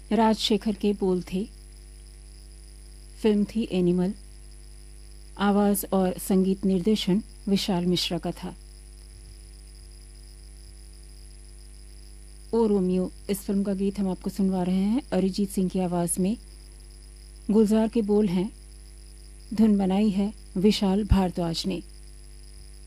राजशेखर के बोल थे। फिल्म थी एनिमल। आवाज और संगीत निर्देशन विशाल मिश्रा का था। ओ रोमियो इस फिल्म का गीत हम आपको सुनवा रहे हैं अरिजीत सिंह की आवाज में। गुलजार के बोल हैं, धुन बनाई है विशाल भारद्वाज ने।